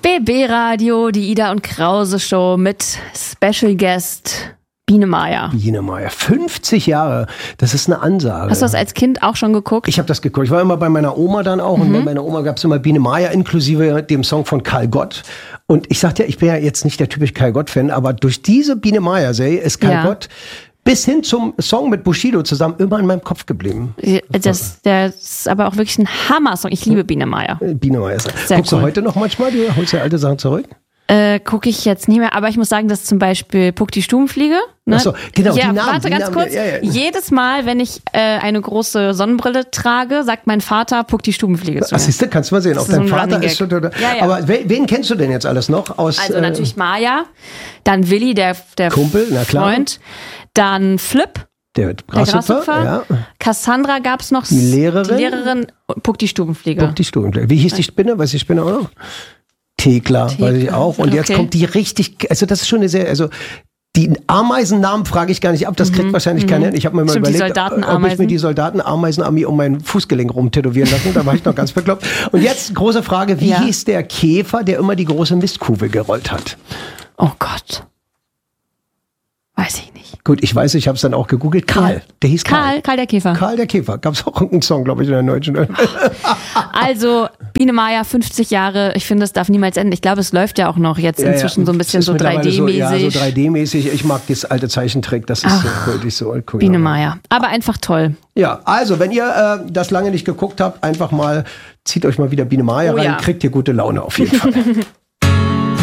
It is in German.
BB Radio, die Ida und Krause Show mit Special Guest Biene Maya. Biene Maya, 50 Jahre, das ist eine Ansage. Hast du das als Kind auch schon geguckt? Ich habe das geguckt. Ich war immer bei meiner Oma dann auch und bei meiner Oma gab es immer Biene Maya inklusive dem Song von Karl Gott. Und ich sagte ja, ich bin ja jetzt nicht der typische Karl Gott-Fan, aber durch diese Biene Maya-Serie ist Karl Gott bis hin zum Song mit Bushido zusammen immer in meinem Kopf geblieben. Das ist aber auch wirklich ein Hammer-Song. Ich liebe Biene Maya. Biene Maya ist sehr Guckst du heute noch manchmal? Du holst ja alte Sachen zurück? Gucke ich jetzt nicht mehr, aber ich muss sagen, dass zum Beispiel Puck die Stubenfliege. Ne? Ach so, genau, ja, die Namen. Warte ganz kurz. Ja. Jedes Mal, wenn ich eine große Sonnenbrille trage, sagt mein Vater Puck die Stubenfliege zu mir. Ach, siehst du, kannst du mal sehen. Auch dein Vater ist schon... Ja. Aber wen kennst du denn jetzt alles noch? Also natürlich Maya, dann Willi, der Kumpel, na klar. Freund, dann Flip. Der Grashüpfer, ja. Cassandra gab's noch. Die Lehrerin. Puck die Stubenfliege. Puck die Stubenfliege. Wie hieß die Spinne? Weiß die Spinne auch noch? Thekla, weiß ich auch. Und jetzt kommt die richtig, also das ist schon eine sehr, also die Ameisennamen frage ich gar nicht ab, das kriegt wahrscheinlich keiner. Ich habe mir mal überlegt, ob ich mir die Soldatenameisenarmee um mein Fußgelenk rumtätowieren lassen. Da war ich noch ganz bekloppt. Und jetzt große Frage, wie hieß der Käfer, der immer die große Mistkuh gerollt hat? Oh Gott. Weiß ich nicht. Gut, ich weiß, ich habe es dann auch gegoogelt. Karl, der hieß Karl. Karl der Käfer. Karl der Käfer. Gab es auch einen Song, glaube ich, in der Deutschen. Also, Biene Maya, 50 Jahre. Ich finde, es darf niemals enden. Ich glaube, es läuft ja auch noch jetzt inzwischen so ein bisschen so 3D-mäßig. So 3D-mäßig. Ich mag das alte Zeichentrick. Das ist wirklich so cool. Biene Maya. Aber einfach toll. Ja, also, wenn ihr das lange nicht geguckt habt, einfach mal, zieht euch mal wieder Biene Maya rein. Kriegt ihr gute Laune auf jeden Fall.